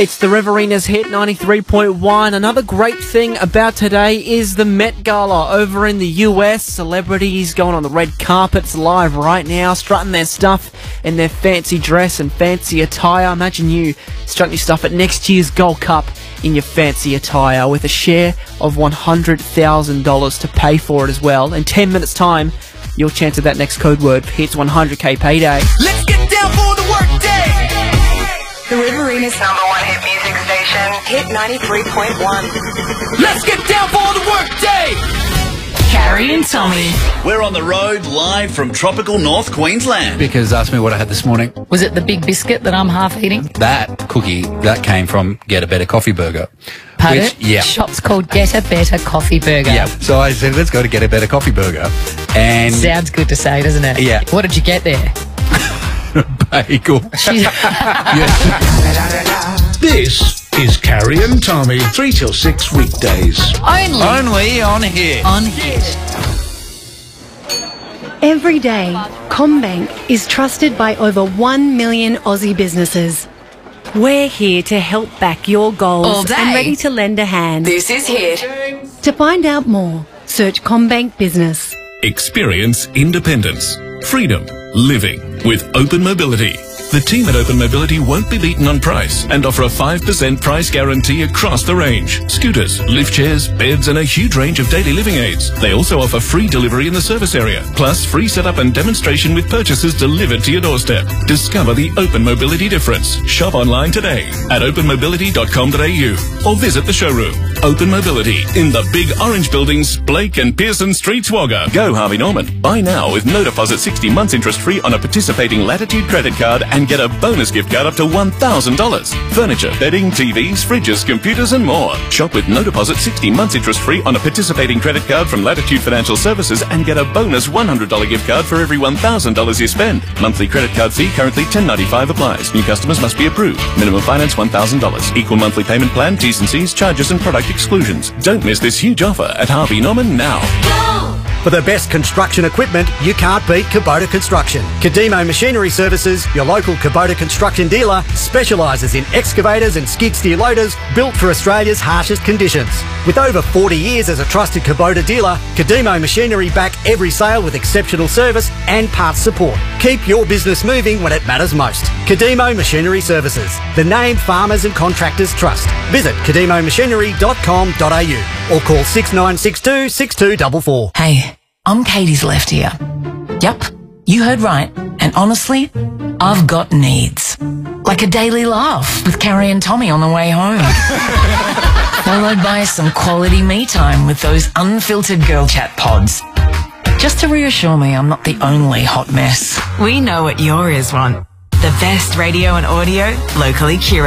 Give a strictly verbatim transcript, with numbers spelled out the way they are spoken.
It's the Riverina's Hit ninety-three point one. Another great thing about today is the Met Gala over in the U S. Celebrities going on the red carpets live right now, strutting their stuff in their fancy dress and fancy attire. Imagine you strutting your stuff at next year's Gold Cup in your fancy attire with a share of one hundred thousand dollars to pay for it as well. In ten minutes time, your chance at that next code word for Hits one hundred K payday. Let's get down for the work day! The Riverina's number one hit music station, Hit ninety-three point one. Let's get down for the work day! Carrie and Tommy. We're on the road live from tropical North Queensland. Because asked me what I had this morning. Was it the big biscuit that I'm half eating? That cookie, that came from Get a Better Coffee Burger. Pardon? Which, yeah. Shop's called Get a Better Coffee Burger. Yeah, so I said, let's go to Get a Better Coffee Burger. And sounds good to say, doesn't it? Yeah. What did you get there? Bagel. This is Carrie and Tommy, three till six weekdays. Only. Only on Hit. On Hit. Every day, CommBank is trusted by over one million Aussie businesses. We're here to help back your goals All day. and ready to lend a hand. This is Hit. To find out more, search CommBank Business. Experience independence, freedom, living with Open Mobility. The team at Open Mobility won't be beaten on price and offer a five percent price guarantee across the range. Scooters, lift chairs, beds and a huge range of daily living aids. They also offer free delivery in the service area, plus free setup and demonstration with purchases delivered to your doorstep. Discover the Open Mobility difference. Shop online today at open mobility dot com dot a u or visit the showroom. Open Mobility in the big orange buildings, Blake and Pearson Streets, Wagga. Go Harvey Norman. Buy now with no deposit, sixty months interest free on a participating Latitude credit card and get a bonus gift card up to one thousand dollars. Furniture, bedding, T Vs, fridges, computers and more. Shop with no deposit, sixty months interest free on a participating credit card from Latitude Financial Services and get a bonus one hundred dollars gift card for every one thousand dollars you spend. Monthly credit card fee currently ten ninety-five applies. New customers must be approved. Minimum finance one thousand dollars. Equal monthly payment plan, T's and C's, charges and product exclusions. Don't miss this huge offer at Harvey Norman now. For the best construction equipment, you can't beat Kubota Construction. Kadimo Machinery Services, your local Kubota construction dealer, specialises in excavators and skid steer loaders built for Australia's harshest conditions. With over forty years as a trusted Kubota dealer, Kadimo Machinery back every sale with exceptional service and parts support. Keep your business moving when it matters most. Kadimo Machinery Services, the name farmers and contractors trust. Visit kadimo machinery dot com dot a u or call six nine six two, six two four four. Hey, I'm Katie's left ear. Yup, you heard right. And honestly, I've got needs. Like a daily laugh with Carrie and Tommy on the way home. Followed by some quality me time with those unfiltered girl chat pods. Just to reassure me I'm not the only hot mess. We know what your ears want. The best radio and audio, locally curated.